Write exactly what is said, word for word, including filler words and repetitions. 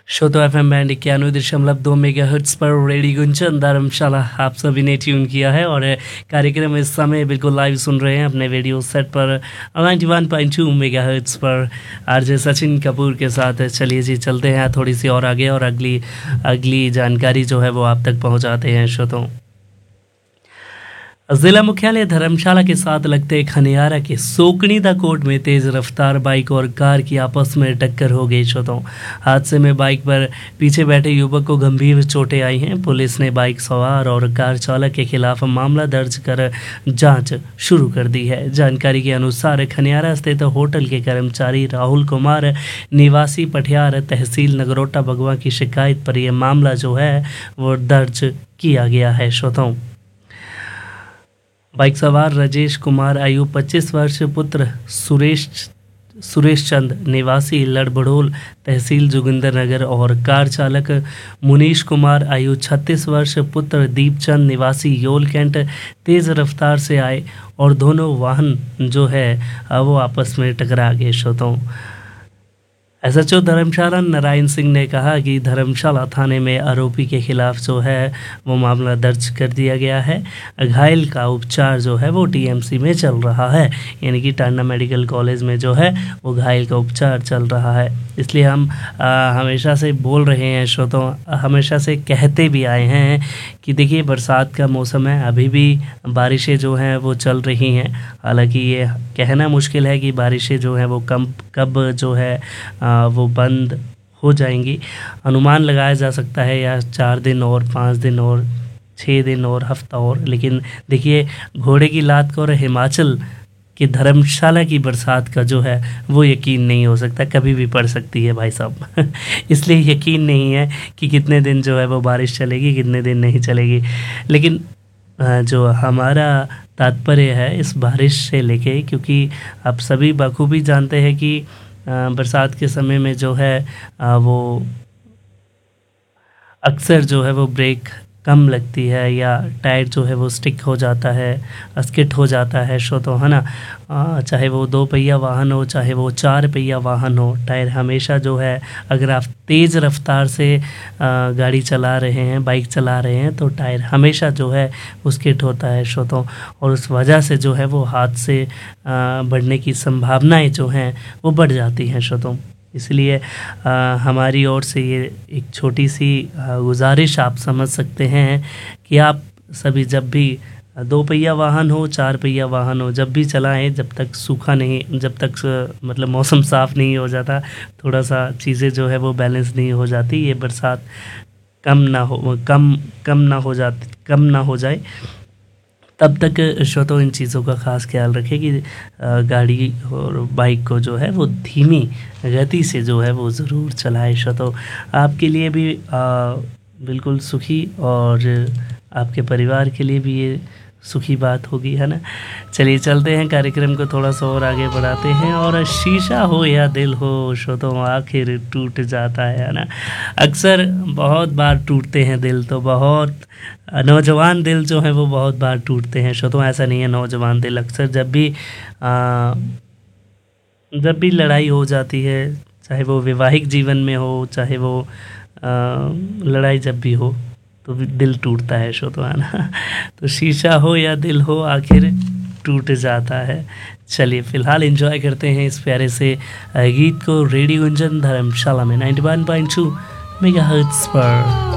श्रोतो F M band इक्यानवे दशमलव दो मेगा हर्ट्स पर रेडियो गुंजन धर्मशाला आप सभी ने ट्यून किया है और कार्यक्रम इस समय बिल्कुल लाइव सुन रहे हैं अपने रेडियो सेट पर ninety one point two mega hertz पर आरजे सचिन कपूर के साथ। चलिए जी चलते हैं थोड़ी सी और आगे और अगली अगली जानकारी जो है वो आप तक पहुंचाते हैं। श्रोतों, जिला मुख्यालय धर्मशाला के साथ लगते खनियारा के सोकनीदा कोट में तेज रफ्तार बाइक और कार की आपस में टक्कर हो गई। श्रोतों, हादसे में बाइक पर पीछे बैठे युवक को गंभीर चोटें आई हैं। पुलिस ने बाइक सवार और कार चालक के खिलाफ मामला दर्ज कर जांच शुरू कर दी है। जानकारी के अनुसार खनियारा स्थित होटल के कर्मचारी राहुल कुमार निवासी पटियार तहसील नगरोटा बगवा की शिकायत पर यह मामला जो है वो दर्ज किया गया है। श्रोतों, बाइक सवार राजेश कुमार आयु पच्चीस वर्ष पुत्र सुरेश सुरेश चंद निवासी लड़बड़ोल तहसील जोगिंदरनगर और कार चालक मुनीश कुमार आयु छत्तीस वर्ष पुत्र दीपचंद निवासी योल कैंट तेज़ रफ्तार से आए और दोनों वाहन जो है वो आपस में टकरा गए। श्रोतों, एस एच ओ धर्मशाला नारायण सिंह ने कहा कि धर्मशाला थाने में आरोपी के खिलाफ जो है वो मामला दर्ज कर दिया गया है। घायल का उपचार जो है वो टी एम सी में चल रहा है, यानी कि टांडा मेडिकल कॉलेज में जो है वो घायल का उपचार चल रहा है। इसलिए हम आ, हमेशा से बोल रहे हैं श्रोतों, हमेशा से कहते भी आए हैं कि देखिए बरसात का मौसम है, अभी भी बारिशें जो हैं वो चल रही हैं। हालांकि ये कहना मुश्किल है कि बारिशें जो हैं वो कम कब जो है आ, वो बंद हो जाएंगी। अनुमान लगाया जा सकता है या चार दिन और पाँच दिन और छः दिन और हफ्ता और, लेकिन देखिए घोड़े की लात को और हिमाचल कि धर्मशाला की बरसात का जो है वो यकीन नहीं हो सकता, कभी भी पड़ सकती है भाई साहब। इसलिए यकीन नहीं है कि कितने दिन जो है वो बारिश चलेगी, कितने दिन नहीं चलेगी। लेकिन जो हमारा तात्पर्य है इस बारिश से लेके, क्योंकि आप सभी बखूबी जानते हैं कि बरसात के समय में जो है वो अक्सर जो है वो ब्रेक कम लगती है या टायर जो है वो स्टिक हो जाता है, स्किट हो जाता है। श्रोतों, है ना, चाहे वो दो पहिया वाहन हो चाहे वो चार पहिया वाहन हो, टायर हमेशा जो है अगर आप तेज़ रफ्तार से गाड़ी चला रहे हैं, बाइक चला रहे हैं, तो टायर हमेशा जो है वो स्किट होता है। श्रोतों, और उस वजह से जो है वो हादसे बढ़ने की संभावनाएं जो हैं वो बढ़ जाती हैं। श्रोतों, इसलिए हमारी ओर से ये एक छोटी सी गुजारिश आप समझ सकते हैं कि आप सभी जब भी दो पहिया वाहन हो चार पहिया वाहन हो जब भी चलाएं, जब तक सूखा नहीं, जब तक मतलब मौसम साफ़ नहीं हो जाता, थोड़ा सा चीज़ें जो है वो बैलेंस नहीं हो जाती, ये बरसात कम ना हो कम कम ना हो जाती कम ना हो जाए, तब तक श्रोतों इन चीज़ों का ख़ास ख्याल रखें कि गाड़ी और बाइक को जो है वो धीमी गति से जो है वो ज़रूर चलाए। श्रोतों, आपके लिए भी आ, बिल्कुल सुखी और आपके परिवार के लिए भी ये सुखी बात होगी, है ना। चलिए चलते हैं, कार्यक्रम को थोड़ा सा और आगे बढ़ाते हैं। और शीशा हो या दिल हो श्रोतों आखिर टूट जाता है, है ना। अक्सर बहुत बार टूटते हैं दिल, तो बहुत नौजवान दिल जो है वो बहुत बार टूटते हैं। श्रोतों, ऐसा नहीं है, नौजवान दिल अक्सर जब भी आ, जब भी लड़ाई हो जाती है, चाहे वो वैवाहिक जीवन में हो चाहे वो आ, लड़ाई जब भी हो तो दिल टूटता है। श्रोतों, है ना। तो शीशा हो या दिल हो आखिर टूट जाता है। चलिए फिलहाल एंजॉय करते हैं इस प्यारे से गीत को रेडियो गुंजन धर्मशाला में ninety one point two mega hertz पर।